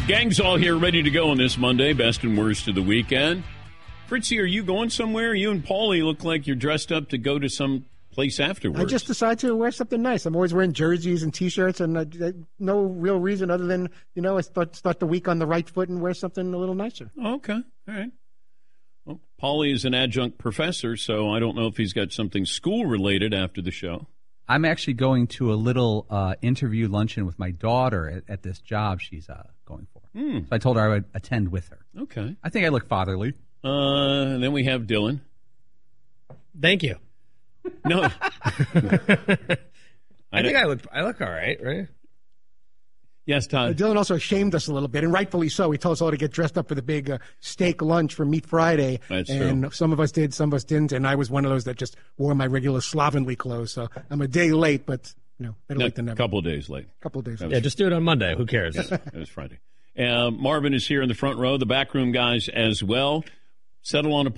Gang's all here ready to go on this Monday, best and worst of the weekend. Fritzy, are you going somewhere? You and Paulie look like you're dressed up to go to some place afterwards. I just decided to wear something nice. I'm always wearing jerseys and T-shirts, and no real reason other than, I start the week on the right foot and wear something a little nicer. Okay, all right. Well, Paulie is an adjunct professor, so I don't know if he's got something school-related after the show. I'm actually going to a little interview luncheon with my daughter at this job she's going for. So I told her I would attend with her. Okay. I think I look fatherly. And then we have Dylan. Thank you. No. I think I look all right? Yes, Todd. Dylan also shamed us a little bit, and rightfully so. He told us all to get dressed up for the big steak lunch for Meat Friday. That's and true. Some of us did, some of us didn't, and I was one of those that just wore my regular slovenly clothes. So I'm a day late, but better late than never. A couple of days late. Yeah, just do it on Monday. Who cares? It was Friday. Marvin is here in the front row, the backroom guys as well. Settle on a